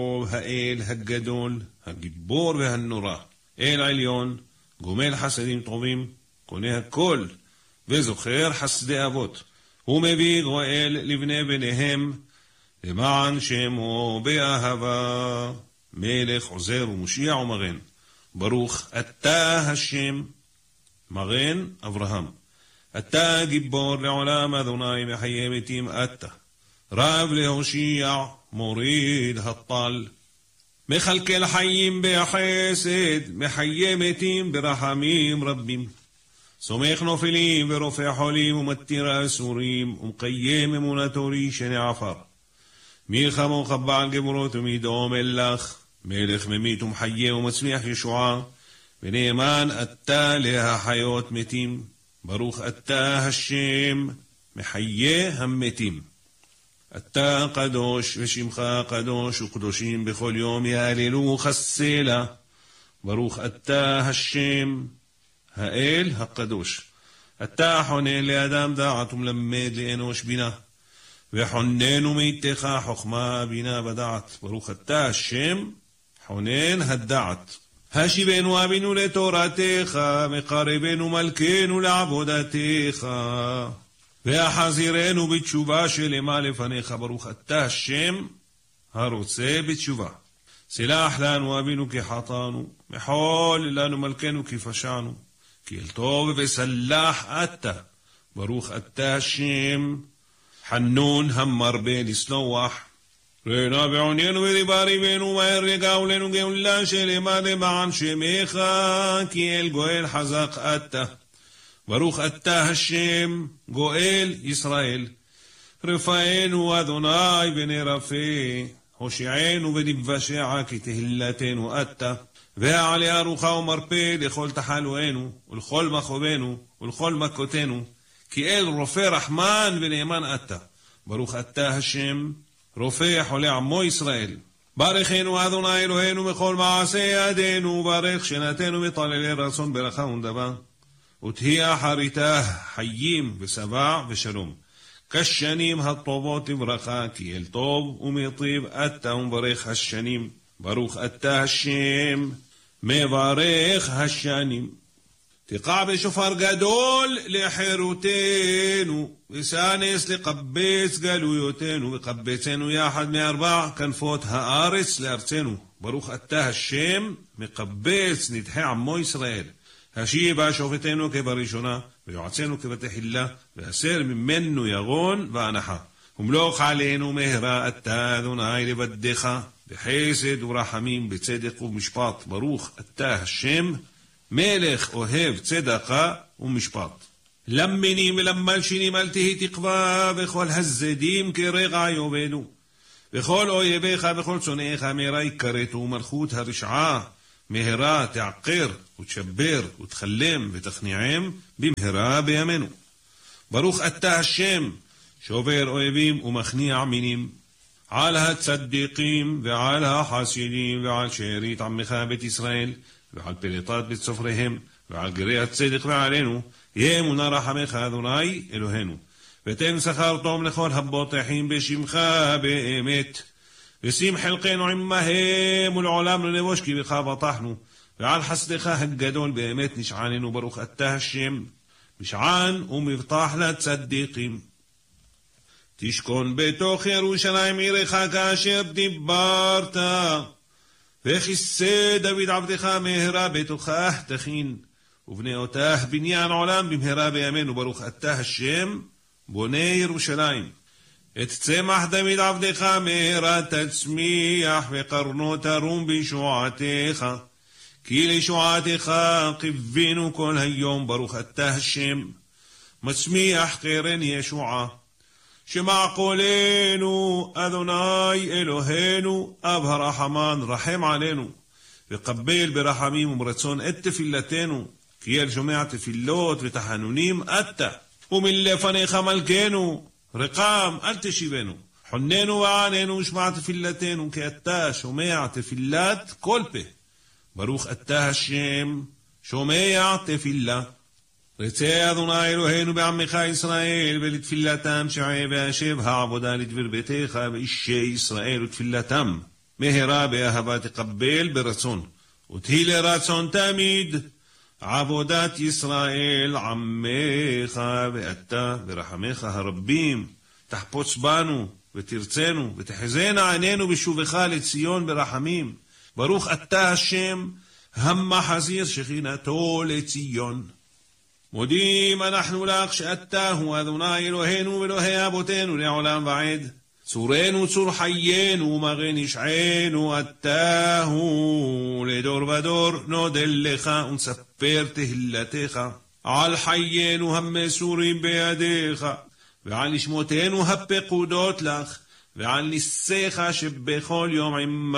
האל הגדול, הגיבור והנורא, אל עליון, גומל חסדים טובים, קונה הכל, וזוכר חסדי אבות. הוא מביא גואל לבני בניהם, למען שמו באהבה. מלך עוזר ומושיע ומרן. ברוך אתה השם, מרן אברהם. אתה גיבור לעולם אדוני, מחיי מתים אתה. רב להושיע, מוריד הטל. מחלקל חיים בחסד, מחיי מתים ברחמים רבים. סומך נופלים ורופא חולים ומתיר אסורים, ומקיים אמונתו רישני עפר. מי כמוך בעל גבורות ומידו מלך, מלך ממית ומחיה ומצמיח ישועה, ונאמן אתה להחיות מתים. ברוך אתה השם, מחיה המתים. אתה קדוש ושמך קדוש, וקדושים בכל יום יהללו חסלה. ברוך אתה השם, האל הקדוש. אתה חונן לאדם דעת ומלמד לאנוש בינה, וחוננו מאיתך חוכמה בינה ודעת. ברוך אתה השם, חונן הדעת. השיבנו אבינו לתורתך, מקרבנו מלכנו לעבודתך, והחזירנו בתשובה שלמה לפניך. ברוך אתה השם, הרוצה בתשובה. סלח לנו אבינו כי חטאנו, מחול לנו מלכנו כי פשענו, כי אל טוב וסלח אתה. ברוך אתה השם, חנון המרבה לסלוח. ראינו בעוניינו ודיבריבנו, מהר יגעו לנו גאולה שלמה למען שמך, כי אל גואל חזק אתה. ברוך אתה השם, גואל ישראל. רפאנו אדוני ונרפא, הושיענו ונבשע, כי תהילתנו אתה. והעלי ארוחה ומרפא לכל תחלואנו, ולכל מכאובנו, ולכל מכותנו, כי אל רופא רחמן ונאמן אתה. ברוך אתה השם, רופא חולי עמו ישראל. ברכנו אדוני אלוהינו בכל מעשה ידינו, ברך שנתנו מטללי רצון ברכה ונדבה, ותהיה אחריתה חיים ושבע ושלום, כשנים הטובות לברכה, כי אל טוב ומטיב אתה ומברך השנים. ברוך אתה השם, מברך השנים. תקע בשופר גדול לחירותנו, וסנס לקבץ גלויותנו, וקבצנו יחד מארבע כנפות הארץ לארצנו. ברוך אתה השם, מקבץ נדחי עמו ישראל. השיבה שופטנו כבראשונה, ויועצנו כבתחילה, והסר ממנו ירון ואנחה. ומלוך עלינו מהרה אתה אדוני לבדך, בחסד ורחמים, בצדק ובמשפט. ברוך אתה השם, מלך אוהב צדקה ומשפט. למנים ולמלשינים אל תהי תקווה, וכל הזדים כרגע יאבדו, וכל אויביך וכל שונאיך מהרה יכרתו, ומלכות הרשעה מהרה תעקר ותשבר ותחלם ותכניעם במהרה בימינו. ברוך אתה השם, שובר אויבים ומכניע מינים, על הצדיקים ועל החסידים ועל שארית עמך בית ישראל, ועל פליטת בית סופריהם, ועל גרי הצדק ועלינו, יהיה אמונה רחמך אדוני אלוהינו. ותן שכר טוב לכל הבוטחים בשמך באמת, ושים חלקנו עמהם ולעולם לא נבוש, כי בך בטחנו, ועל חסדך הגדול באמת נשעננו. ברוך אתה השם, משען ומבטח לצדיקים. תשכון בתוך ירושלים עירך כאשר דיברת, וכיסא דוד עבדך מהרה בתוכך תכין, ובני אותך בניין עולם במהרה בימינו. ברוך אתה השם, בונה ירושלים. את צמח דוד עבדך מהרה תצמיח, וקרנו תרום בישועתך, כי לישועתך קיווינו כל היום. ברוך אתה השם, מצמיח קרן ישועה. שמע קולנו אדוני אלוהינו, אב הרחמן, רחם עלינו, וקבל ברחמים ומרצון את תפילתנו, כי אל שומע תפילות ותחנונים אתה. ומלפניך מלכנו, רקם אל תשיבנו, חוננו ועננו ושמע תפילתנו, כי אתה שומע תפילת כל פה. ברוך אתה השם, שומע תפילה. רצה אדוני אלוהינו בעמך ישראל, ולתפילתם שעי והשב העבודה לדבר ביתך ואישי ישראל ותפילתם, מהרה באהבה תקבל ברצון, ותהי לרצון תמיד, עבודת ישראל עמך, ואתה ברחמך הרבים, תחפוץ בנו ותרצנו, ותחזינה עינינו בשובך לציון ברחמים. ברוך אתה השם, המחזיר שכינתו לציון. מודים אנחנו לך שאתה הוא אדוני אלוהינו ואלוהי אבותינו לעולם ועד. צורנו צור חיינו ומגן ישענו, אתה הוא לדור ודור נודל לך ונספר תהילתך. על חיינו המסורים בידיך, ועל נשמותינו הפקודות לך, ועל ניסיך שבכל יום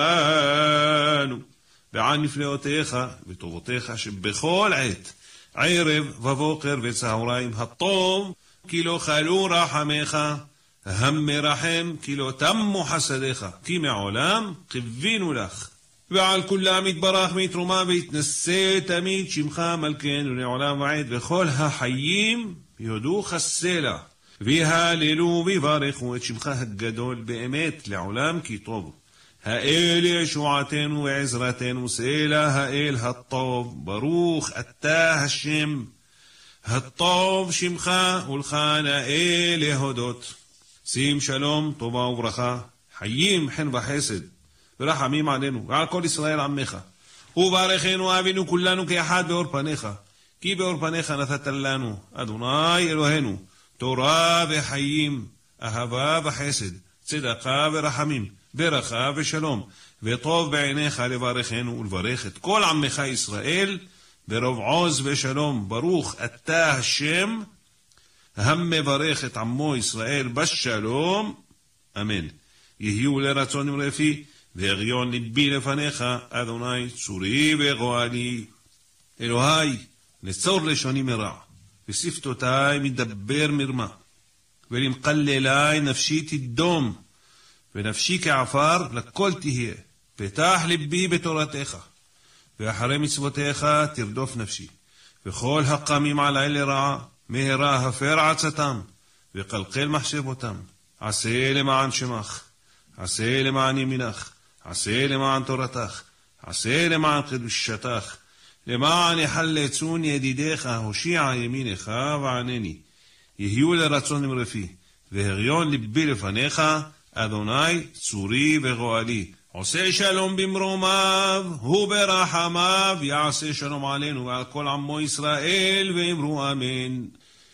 עמנו, ועל נפלאותיך וטובותיך שבכל עת, ערב ובוקר וצהריים, הטוב כי לא חלו רחמך, המרחם כי לא תמו חסדיך, כי מעולם קיווינו לך. ועל כולם יתברך מתרומה ויתנשא תמיד שמך מלכנו לעולם ועד, וכל החיים יודוך הסלע ויהללו ויברכו את שמך הגדול באמת לעולם כי טוב. האל ישועתנו ועזרתנו, סלע האל הטוב, ברוך אתה השם הטוב שמך, ולך נאה להודות. שים שלום טובה וברכה, חיים חן וחסד ורחמים עלינו ועל כל ישראל עמך, וברכנו אבינו כולנו כאחד באור פניך, כי באור פניך נתת לנו אדוני אלוהינו תורה וחיים, אהבה וחסד, צדקה ורחמים, ברכה ושלום, וטוב בעיניך לברכנו ולברך את כל עמך ישראל ברוב עוז ושלום. ברוך אתה השם המברך את עמו ישראל בשלום, אמן. יהיו לרצון ולפי והריון ליבי לפניך, אדוני צורי וגואלי. אלוהי, נצור לשוני מרע, ושפתותי מדבר מרמה, ולמקללי נפשי תדום, ונפשי כעפר לכל תהיה. פתח ליבי בתורתך, ואחרי מצוותיך תרדוף נפשי. וכל הקמים עלי לרעה, מהרה הפר עצתם, וקלקל מחשבותם. עשה למען שמך, עשה למען ימינך, עשה למען תורתך, עשה למען קדושתך, למען יחלצון ידידיך, הושיע ימינך וענני. יהיו לרצון מרפי, והריון ליבי לפניך, אדוני צורי וגואלי. עושה שלום במרומיו וברחמיו, יעשה שלום עלינו ועל כל עמו ישראל, ואמרו אמן.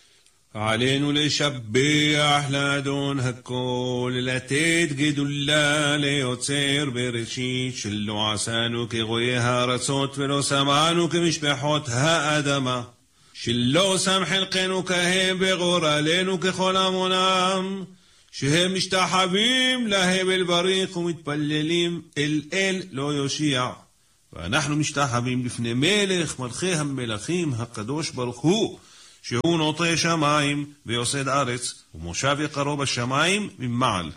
עלינו לשבח לאדון הכל, לתת גדולה ליוצר בראשית, שלא עשנו כגויי הארצות ולא שמענו כמשפחות האדמה, שלא שם חלקנו כהם וגורלנו ככל המונם, שהם משתחווים להבל בריך ומתפללים אל אל לא יושיע. ואנחנו משתחווים לפני מלך מלכי המלכים הקדוש ברוך הוא, שהוא נוטה שמיים ויוסד ארץ, ומושב יקרו בשמיים ממעל,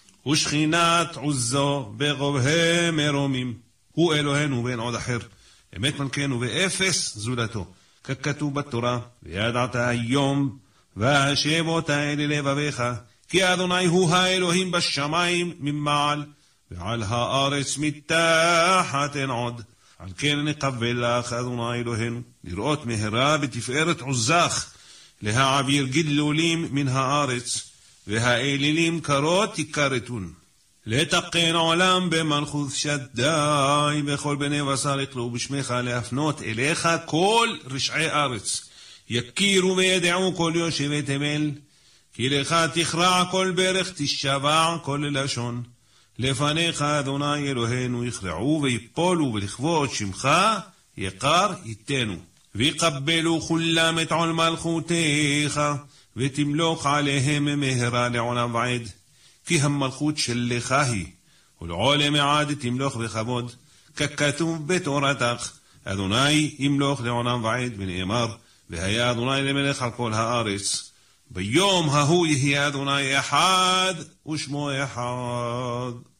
ושכינת עוזו וגובהי מרומים. הוא אלוהינו ואין עוד אחר, אמת מלכנו ואפס זולתו, ככתוב בתורה, וידעת היום והשב אותה אל לבביך, כי אדוני הוא האלוהים בשמיים ממעל, ועל הארץ מתחת אין עוד. על כן נקבל לך אדוני אלוהינו, לראות מהרה בתפארת עוזך, להעביר גדלולים מן הארץ, והאלילים קרות יכרתון. לתקן עולם במלכות שדי, וכל בני בשר יקראו בשמך, להפנות אליך כל רשעי ארץ, יכירו וידעו כל יושבי תבל, כי לך תכרע כל ברך, תשבע כל לשון. לפניך אדוני אלוהינו יכרעו ויפולו, ולכבוד שמך יקר ייתנו. ויקבלו כולם את עול מלכותך, ותמלוך עליהם מהרה לעולם ועד. כי המלכות שלך היא, ולעולם עד תמלוך בכבוד, ככתוב בתורתך, אדוני ימלוך לעולם ועד, ונאמר, והיה אדוני למלך על כל הארץ. ביום ההוא יהיה אדוני אחד ושמו אחד.